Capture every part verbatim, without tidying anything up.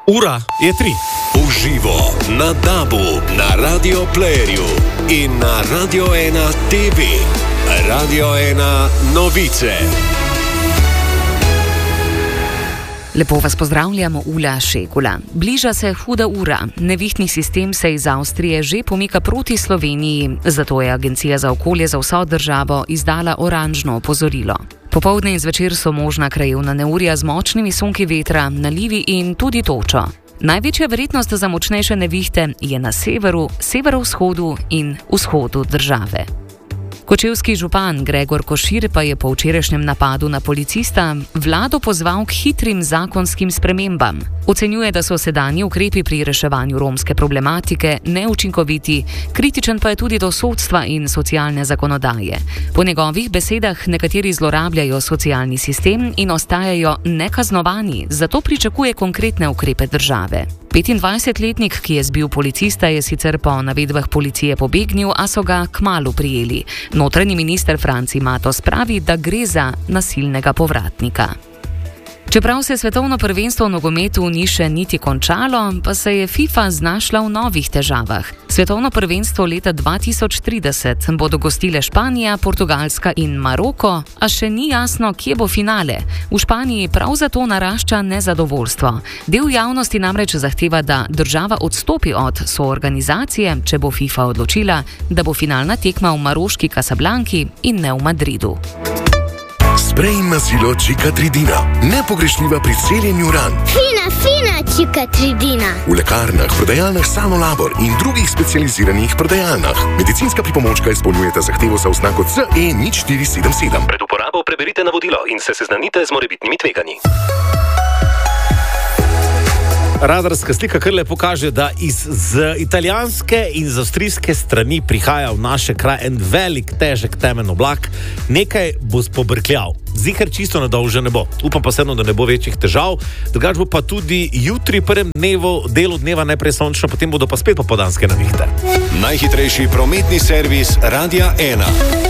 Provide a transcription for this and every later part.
Ura je tri. Uživo na DAB-u, na Radio Playerju in na Radio ena T V. Radio ena novice. Lepo vas pozdravljamo, Ula Šegula. Bliža se huda ura. Nevihtni sistem se iz Avstrije že pomika proti Sloveniji, zato je Agencija za okolje za vso državo izdala oranžno opozorilo. Popoldne in zvečer so možna krajevna neurja z močnimi sunki vetra, nalivi in tudi točo. Največja verjetnost za močnejše nevihte je na severu, severovzhodu in vzhodu države. Kočevski župan Gregor Košir pa je po včerajšnjem napadu na policista vlado pozval k hitrim zakonskim spremembam. Ocenjuje, da so sedanji ukrepi pri reševanju romske problematike neučinkoviti, kritičen pa je tudi do sodstva in socialne zakonodaje. Po njegovih besedah nekateri zlorabljajo socialni sistem in ostajajo nekaznovani, zato pričakuje konkretne ukrepe države. petindvajsetletnik, ki je zbil policista, je sicer po navedbah policije pobegnil, a so ga kmalu prijeli. Notranji minister Franci Matos pravi, da gre za nasilnega povratnika. Čeprav se svetovno prvenstvo v nogometu ni še niti končalo, pa se je FIFA znašla v novih težavah. Svetovno prvenstvo leta dva tisoč trideset bodo gostile Španija, Portugalska in Maroko, a še ni jasno, kje bo finale. V Španiji prav zato narašča nezadovoljstvo. Del javnosti namreč zahteva, da država odstopi od soorganizacije, če bo FIFA odločila, da bo finalna tekma v maroški Casablanki in ne v Madridu. Sprej na silo Čikatridina. Nepogrešljiva pri celjenju ran. Fina, fina Čikatridina. V lekarnah, prodajalnah Sanolabor in drugih specializiranih prodajalnah. Medicinska pripomočka izpolnjujeta zahtevo za oznako C E nič štiri sedem sedem. Pred uporabo preberite navodilo in se seznanite z morebitnimi tveganji. Radarska slika kar lepo kaže, da iz z italijanske in z avstrijske strani prihaja v naše kraje en velik, težek, temen oblak. Nekaj bo spobrkljal. Ziher čisto nedolže ne bo. Upam pa vseeno, da ne bo večjih težav. Drugač bo pa tudi jutri, prvem dnevu, delu dneva najprej sončno, potem bodo pa spet popoldanske nevihte. Najhitrejši prometni servis Radia ena.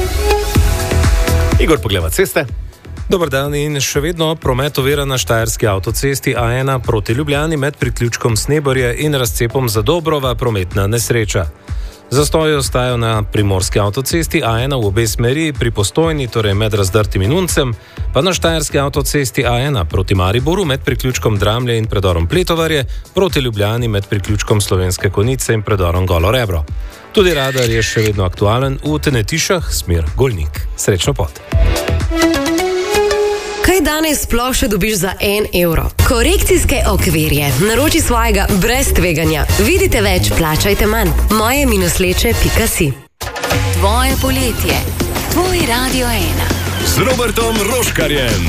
Igor Pogleva ceste. Dobar dan in še vedno promet ovira na štajerski avtocesti A ena proti Ljubljani med priključkom Sneborje in razcepom Zadobrova prometna nesreča. Zastoji ostajajo na primorski avtocesti A ena v obe smeri pri Postojni, torej med Razdrtim in Uncem, pa na štajerski avtocesti A ena proti Mariboru med priključkom Dramlje in predorom Pletovarje, proti Ljubljani med priključkom Slovenske Konjice in predorom Golo Rebro. Tudi radar je še vedno aktualen v Tenetišah, smer Golnik. Srečno pot! Kaj danes sploh še dobiš za en evro? Korekcijske okvirje. Naroči svojega brez tveganja. Vidite več, plačajte manj. moje minusleče pika si. Tvoje poletje. Tvoj Radio ena. Z Robertom Roškarjem.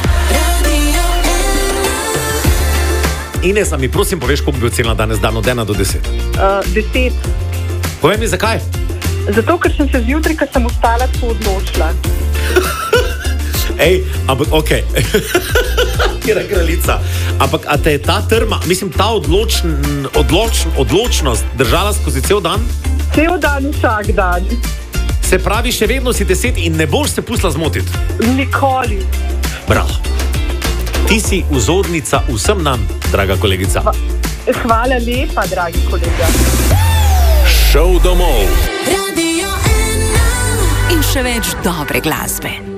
Ines, a mi prosim poveš, koliko bi ocenila danes dan od ena do deset? Uh, deset. Povej mi, zakaj? Zato, ker sem se zjutraj, ko sem ostala, tako odločila. Ej, ampak okej. Okay. Kjera kraljica. Ampak, a te je ta trma, mislim, ta odločn, odločn, odločnost držala skozi cel dan? Cel dan, vsak dan. Se pravi, še vedno si deset in ne boš se pustila zmotiti? Nikoli. Bravo. Ti si vzornica vsem nam, draga kolegica. Hvala lepa, dragi kolega. Šov domov. Radio ena. In še več dobre glasbe.